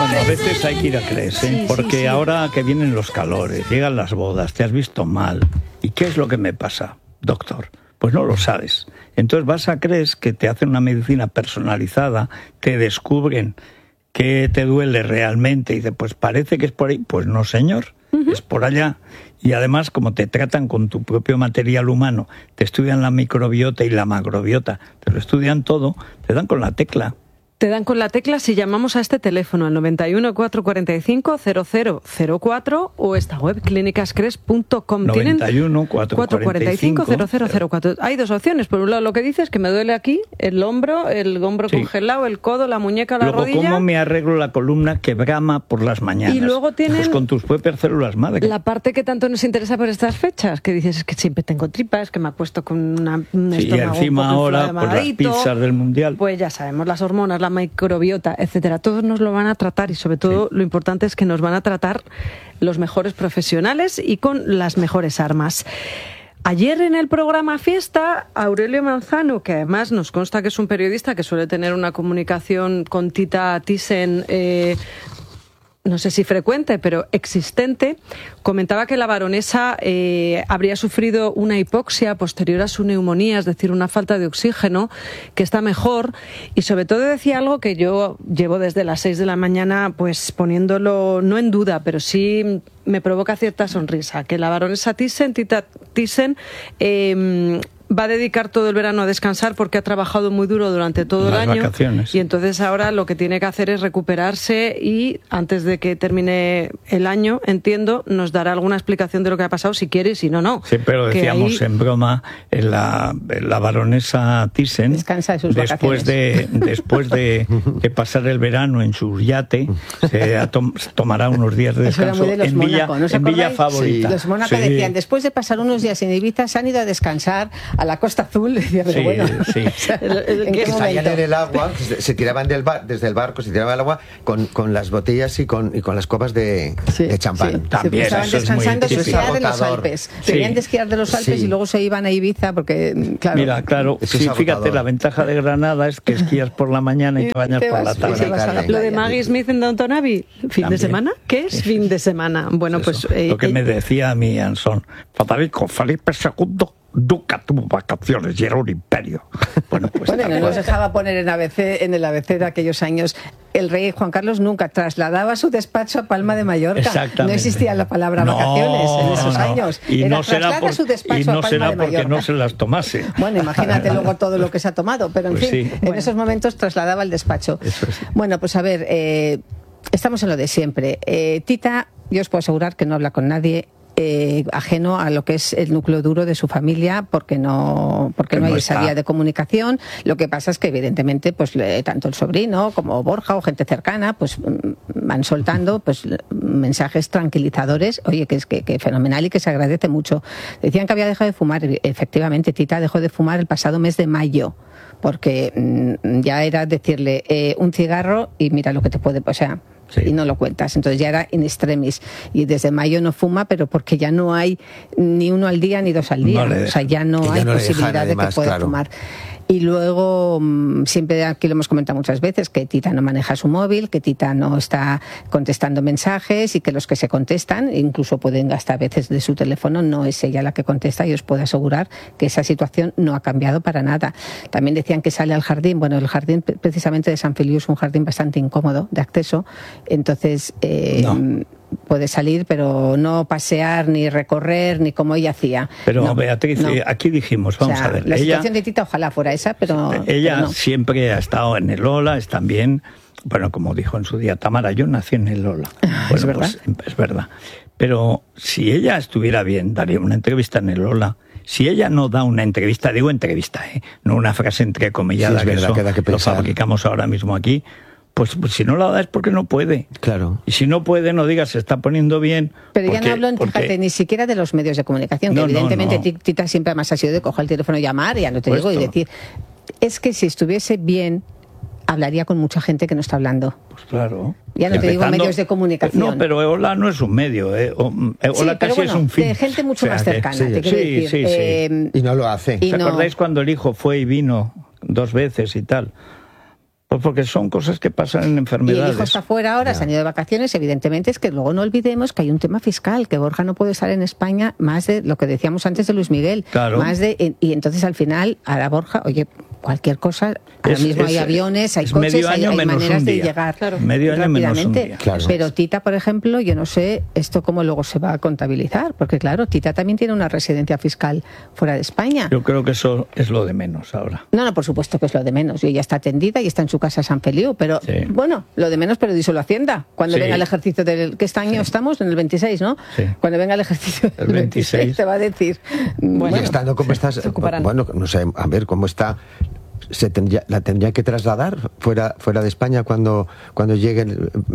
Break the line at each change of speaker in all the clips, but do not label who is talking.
Bueno, a veces hay que ir a CRES, ¿eh? Porque ahora que vienen los calores, llegan las bodas, te has visto mal. ¿Y qué es lo que me pasa, doctor? Pues no lo sabes. Entonces vas a CRES, que te hacen una medicina personalizada, te descubren qué te duele realmente y dices, pues parece que es por ahí. Pues no, señor, es por allá. Y además, como te tratan con tu propio material humano, te estudian la microbiota y la macrobiota, te lo estudian todo, te dan con la tecla.
Te dan con la tecla si llamamos a este teléfono al 91 445 0004 o esta web clínicascres.com.
91 445
0004. Hay dos opciones. Por un lado, lo que dices, que me duele aquí, el hombro congelado, el codo, la muñeca, la rodilla.
Luego, ¿cómo me arreglo la columna que brama por las mañanas?
Y luego tienen
pues con tus propias células madre.
La parte que tanto nos interesa por estas fechas, que dices es que siempre tengo tripas, que me acuesto con un estómago
y encima ahora, pues las pizzas del mundial.
Pues ya sabemos, las hormonas, la microbiota, etcétera, todos nos lo van a tratar y sobre todo lo importante es que nos van a tratar los mejores profesionales y con las mejores armas. Ayer en el programa Fiesta, Aurelio Manzano, que además nos consta que es un periodista que suele tener una comunicación con Tita Thyssen, no sé si frecuente, pero existente, comentaba que la baronesa habría sufrido una hipoxia posterior a su neumonía, es decir, una falta de oxígeno, que está mejor, y sobre todo decía algo que yo llevo desde las 6 de la mañana pues poniéndolo no en duda, pero sí me provoca cierta sonrisa, que la baronesa Thyssen, Tita Thyssen, va a dedicar todo el verano a descansar porque ha trabajado muy duro durante todo el año.
Vacaciones.
Y entonces ahora lo que tiene que hacer es recuperarse y antes de que termine el año, entiendo, nos dará alguna explicación de lo que ha pasado, si quiere y si no, no.
Siempre lo decíamos en broma, la baronesa Thyssen,
descansa de sus
después de pasar el verano en su yate, se tomará unos días de descanso en Villa Favorita.
Los Mónaco decían, después de pasar unos días en Ibiza, se han ido a descansar a la Costa Azul. Decía, pero bueno,
que salían en el agua, se tiraban desde el barco, se tiraban al agua con las botellas y con las copas de champán.
También
estaban descansando de esquiar de los Alpes. Venían de esquiar de los Alpes y luego se iban a Ibiza porque, claro.
Mira, claro, fíjate, la ventaja de Granada es que esquías por la mañana y te bañas por la tarde.
Lo de Maggie Smith en Downton Abbey, ¿fin de semana? ¿Qué es fin de semana? Bueno, pues
lo que me decía a mí Anson, Federico, Felipe II nunca tuvo vacaciones y era un imperio. Bueno,
no nos dejaba poner en el ABC de aquellos años. El rey Juan Carlos nunca trasladaba su despacho a Palma de Mallorca. No existía la palabra vacaciones en esos años.
Y no será porque
Mallorca.
no se las tomase.
Bueno, imagínate luego todo lo que se ha tomado, pero en fin, en esos momentos trasladaba el despacho. Bueno, pues a ver, estamos en lo de siempre. Tita, yo os puedo asegurar que no habla con nadie ajeno a lo que es el núcleo duro de su familia, porque no hay esa vía de comunicación. Lo que pasa es que evidentemente pues tanto el sobrino como Borja o gente cercana pues van soltando pues mensajes tranquilizadores, oye, que es que fenomenal y que se agradece mucho. Decían que había dejado de fumar, efectivamente Tita dejó de fumar el pasado mes de mayo, porque ya era decirle un cigarro y mira lo que te puede, o sea, y no lo cuentas. Entonces ya era in extremis. Y desde mayo no fuma, pero porque ya no hay ni uno al día ni dos al día. O sea, ya no hay posibilidad de que pueda fumar. Y luego, siempre aquí lo hemos comentado muchas veces, que Tita no maneja su móvil, que Tita no está contestando mensajes y que los que se contestan, incluso pueden gastar a veces de su teléfono, no es ella la que contesta, y os puedo asegurar que esa situación no ha cambiado para nada. También decían que sale al jardín. Bueno, el jardín precisamente de San Feliu es un jardín bastante incómodo de acceso, entonces puede salir, pero no pasear, ni recorrer, ni como ella hacía.
Pero Beatriz, aquí dijimos, vamos a ver.
La situación de Tita ojalá fuera esa, pero
ella siempre ha estado en el Ola, es también, bueno, como dijo en su día Tamara, yo nací en el Ola. Bueno,
¿es verdad?
Pues, es verdad. Pero si ella estuviera bien, daría una entrevista en el Ola. Si ella no da una entrevista, digo entrevista, no una frase entrecomillada, que eso lo fabricamos ahora mismo aquí, pues si no la da es porque no puede.
Claro.
Y si no puede, no digas se está poniendo bien.
Pero ya no hablo, fíjate, ni siquiera de los medios de comunicación, que evidentemente Tita siempre además ha sido de coger el teléfono y llamar, ya no te digo, y decir, es que si estuviese bien, hablaría con mucha gente que no está hablando.
Pues claro.
Ya no te digo medios de comunicación.
No, pero Hola no es un medio, Hola casi es un fin.
De gente mucho más cercana, te quiero decir.
Sí. Y no lo hace.
¿Os acordáis cuando el hijo fue y vino 2 veces y tal? Pues porque son cosas que pasan en enfermedades.
Y el hijo está fuera ahora, se han ido de vacaciones, evidentemente es que luego no olvidemos que hay un tema fiscal, que Borja no puede estar en España más de lo que decíamos antes de Luis Miguel.
Claro.
Y entonces al final, ahora Borja, oye, cualquier cosa, ahora mismo hay aviones, hay coches, hay maneras de llegar
medio año menos un día.
Claro. Pero Tita, por ejemplo, yo no sé esto cómo luego se va a contabilizar, porque claro, Tita también tiene una residencia fiscal fuera de España.
Yo creo que eso es lo de menos ahora.
No, por supuesto que es lo de menos. Y ella está atendida y está en su casa San Feliu, pero bueno, lo de menos, pero díselo a Hacienda. Cuando venga el ejercicio del... ¿Qué este año estamos? En el 26, ¿no?
Sí.
Cuando venga el ejercicio del 26 te va a decir...
Bueno, estando como estás... Bueno, no sé, a ver cómo está... la tendría que trasladar fuera de España cuando llegue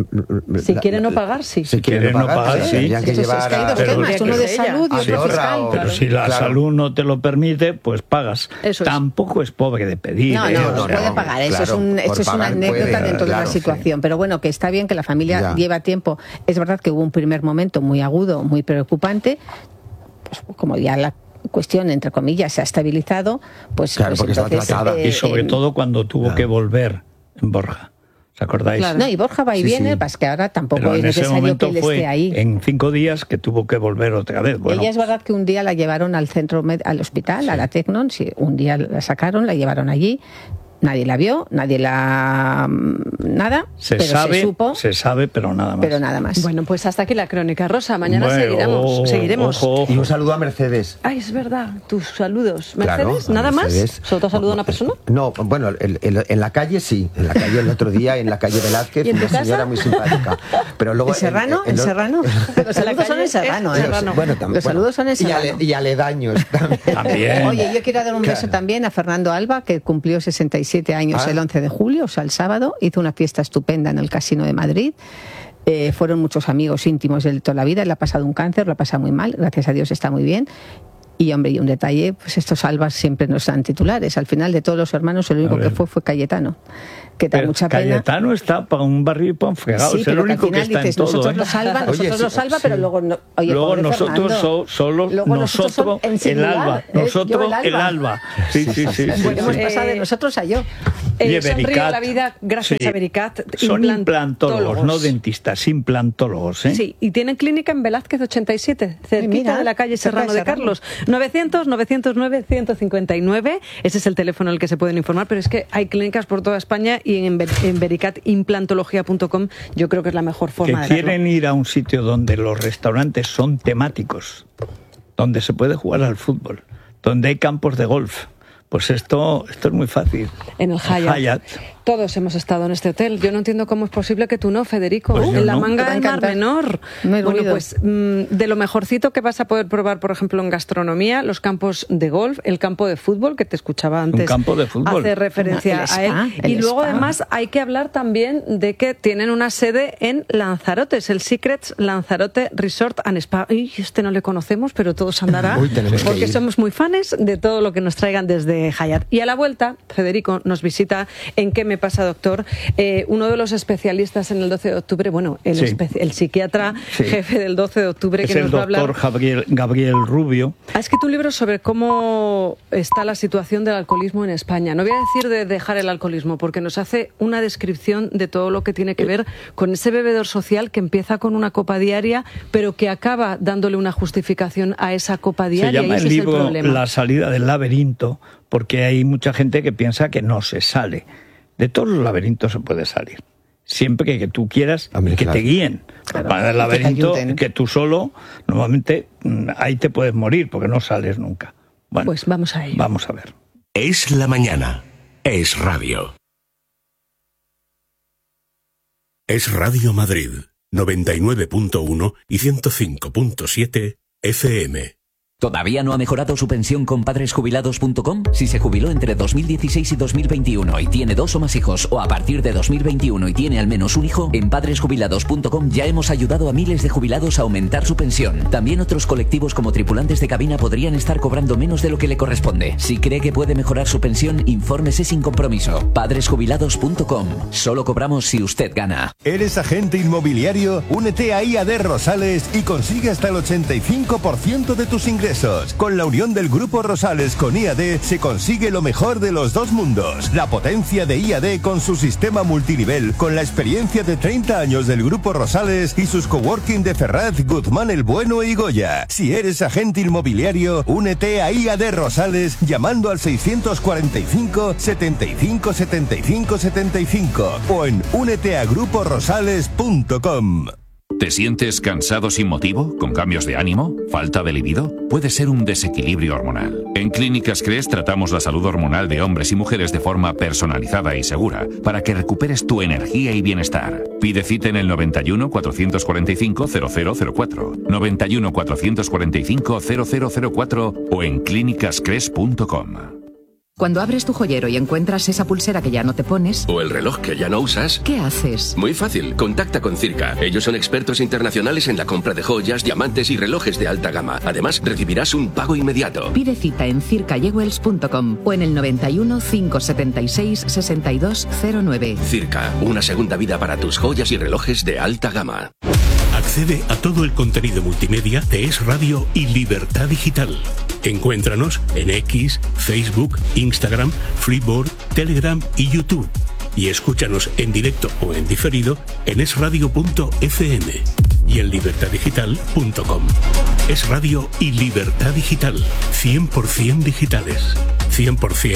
si quiere no pagar, sí.
Si quiere no pagar, sí.
Tendrían que llevar
hay dos temas, uno de salud y otro fiscal.
Pero si la salud no te lo permite, pues pagas. Tampoco es pobre de pedir.
No, puede pagar. Eso es una anécdota dentro de la situación. Pero bueno, que está bien que la familia lleva tiempo. Es verdad que hubo un primer momento muy agudo, muy preocupante, pues como ya la cuestión, entre comillas, se ha estabilizado, pues...
Claro, porque entonces, está tratada.
Y sobre todo cuando tuvo que volver en Borja. ¿Os acordáis?
Claro. No, y Borja va y viene, pues que ahora tampoco es necesario que él esté ahí.
En 5 días que tuvo que volver otra vez. Bueno,
ella es verdad que un día la llevaron al al hospital, a la Tecnon, un día la sacaron, la llevaron allí. Nadie la vio, nadie la... nada,
se sabe, pero nada más.
Pero nada más.
Bueno, pues hasta aquí la crónica, Rosa. Mañana seguiremos.
Ojo. Y un saludo a Mercedes.
Ay, es verdad, tus saludos. ¿Mercedes?
Claro,
¿Nada
Mercedes.
más? ¿Solo te saluda una persona?
No, bueno, en la calle sí. En la calle el otro día, en la calle Velázquez,
¿Y en
una señora muy simpática. Pero luego...
¿En Serrano? ¿En Serrano? Los saludos son en Serrano, ¿eh?
Bueno,
los saludos son en Serrano.
Y aledaños también.
Oye, yo quiero dar un beso también a Fernando Alba, que cumplió 67 años el 11 de julio, o sea, el sábado, hizo una fiesta estupenda en el Casino de Madrid. Fueron muchos amigos íntimos de toda la vida. Él ha pasado un cáncer, lo ha pasado muy mal, gracias a Dios está muy bien. Y hombre, y un detalle, pues estos Albas siempre nos dan titulares. Al final de todos los hermanos, el único que fue Cayetano. Que da mucha pena.
Cayetano está para un barrio y para un fregado.
Sí,
es el único que está
dices,
en todo.
Nosotros lo salva, pero luego no. Oye,
luego nosotros nosotros el Alba. Nosotros el Alba. Sí.
Bueno, hemos pasado de nosotros a yo.
Sonríe la vida gracias a Vericat.
Son implantólogos, no dentistas, implantólogos.
Sí, y tienen clínica en Velázquez 87, cerquita de la calle Serrano de Carlos. 900-909-159. Ese es el teléfono al que se pueden informar, pero es que hay clínicas por toda España y en vericatimplantología.com yo creo que es la mejor forma de verlo.
Quieren ir a un sitio donde los restaurantes son temáticos, donde se puede jugar al fútbol, donde hay campos de golf. Pues esto es muy fácil.
En el Hyatt. Todos hemos estado en este hotel. Yo no entiendo cómo es posible que tú no, Federico.
Pues
en la Manga del Mar Menor. Bueno, pues de lo mejorcito que vas a poder probar, por ejemplo, en gastronomía, los campos de golf, el campo de fútbol, que te escuchaba antes.
Un campo de fútbol.
Hace referencia a él. Y luego, además, hay que hablar también de que tienen una sede en Lanzarote, es el Secrets Lanzarote Resort and Spa. Y este no le conocemos, pero todos andará, porque somos muy fans de todo lo que nos traigan desde Hyatt. Y a la vuelta, Federico nos visita en ¿Qué me pasa, doctor? Uno de los especialistas en el 12 de octubre, bueno, el psiquiatra jefe del 12 de octubre,
es
que nos va a hablar.
El doctor Gabriel Rubio.
Ha escrito un libro sobre cómo está la situación del alcoholismo en España. No voy a decir de dejar el alcoholismo, porque nos hace una descripción de todo lo que tiene que ver con ese bebedor social que empieza con una copa diaria, pero que acaba dándole una justificación a esa copa diaria.
Se llama
y ese
el libro
es el problema.
La salida del laberinto, porque hay mucha gente que piensa que no se sale. De todos los laberintos se puede salir. Siempre que tú quieras que te guíen. Para el laberinto, que tú solo, normalmente ahí te puedes morir porque no sales nunca. Bueno,
pues vamos a ello.
Vamos a ver.
Es la mañana. Es radio. Es Radio Madrid, 99.1 y 105.7 FM.
¿Todavía no ha mejorado su pensión con padresjubilados.com? Si se jubiló entre 2016 y 2021 y tiene 2 o más hijos, o a partir de 2021 y tiene al menos un hijo, en padresjubilados.com ya hemos ayudado a miles de jubilados a aumentar su pensión. También otros colectivos como tripulantes de cabina podrían estar cobrando menos de lo que le corresponde. Si cree que puede mejorar su pensión, infórmese sin compromiso. Padresjubilados.com. Solo cobramos si usted gana.
¿Eres agente inmobiliario? Únete a IAD Rosales y consigue hasta el 85% de tus ingresos ingresos. Con la unión del Grupo Rosales con IAD se consigue lo mejor de los dos mundos. La potencia de IAD con su sistema multinivel, con la experiencia de 30 años del Grupo Rosales y sus coworking de Ferraz, Guzmán el Bueno y Goya. Si eres agente inmobiliario, únete a IAD Rosales llamando al 645 75 75 75 o en úneteagruporosales.com.
¿Te sientes cansado sin motivo? ¿Con cambios de ánimo? ¿Falta de libido? Puede ser un desequilibrio hormonal. En Clínicas CRES tratamos la salud hormonal de hombres y mujeres de forma personalizada y segura para que recuperes tu energía y bienestar. Pide cita en el 91 445 0004, 91 445 0004 o en clínicascres.com.
Cuando abres tu joyero y encuentras esa pulsera que ya no te pones...
o el reloj que ya no usas...
¿qué haces?
Muy fácil, contacta con Circa. Ellos son expertos internacionales en la compra de joyas, diamantes y relojes de alta gama. Además, recibirás un pago inmediato.
Pide cita en circajewels.com o en el 91 576 6209.
Circa, una segunda vida para tus joyas y relojes de alta gama.
Accede a todo el contenido multimedia de Es Radio y Libertad Digital. Encuéntranos en X, Facebook, Instagram, Freeboard, Telegram y YouTube. Y escúchanos en directo o en diferido en esradio.fm y en libertaddigital.com. Es Radio y Libertad Digital. 100% digitales. 100%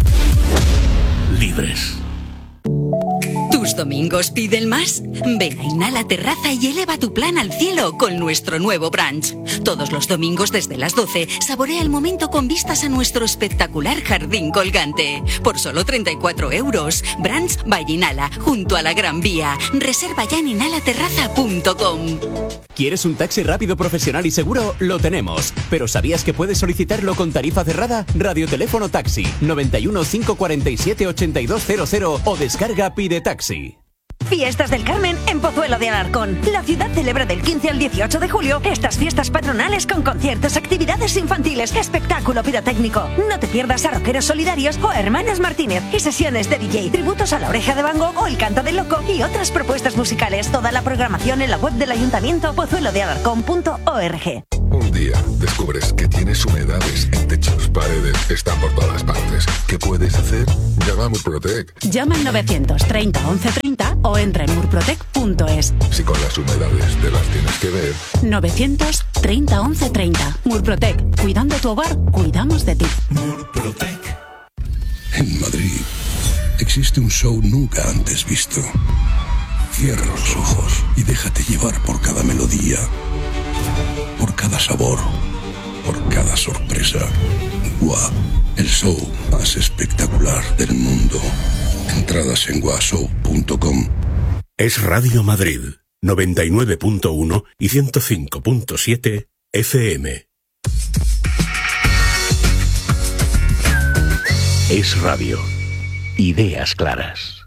libres.
¿Tus domingos piden más? Ven a Inhala Terraza y eleva tu plan al cielo con nuestro nuevo brunch. Todos los domingos desde las 12, saborea el momento con vistas a nuestro espectacular jardín colgante. Por solo 34 euros. Brunch by Inhala, junto a la Gran Vía. Reserva ya en inhalaterraza.com.
¿Quieres un taxi rápido, profesional y seguro? Lo tenemos. ¿Pero sabías que puedes solicitarlo con tarifa cerrada? Radioteléfono Taxi, 91 547 8200 o descarga Pide Taxi.
Fiestas del Carmen en Pozuelo de Alarcón. La ciudad celebra del 15 al 18 de julio estas fiestas patronales con conciertos, actividades infantiles, espectáculo pirotécnico. No te pierdas a Rockeros Solidarios o Hermanos Martínez y sesiones de DJ, tributos a La Oreja de Van Gogh o El Canto del Loco y otras propuestas musicales. Toda la programación en la web del ayuntamiento pozuelodealarcón.org.
Un día descubres que tienes humedades en techos, paredes, están por todas partes. ¿Qué puedes hacer? Llama a Murprotec.
Llama al 930 1130 o entra en murprotec.es.
Si con las humedades te las tienes que ver.
930 1130. Murprotec. Cuidando tu hogar, cuidamos de ti.
Murprotec.
En Madrid existe un show nunca antes visto. Cierra los ojos y déjate llevar por cada melodía, por cada sabor, por cada sorpresa. GUA, el show más espectacular del mundo. Entradas en guashow.com.
Es Radio Madrid, 99.1 y 105.7 FM. Es Radio. Ideas claras.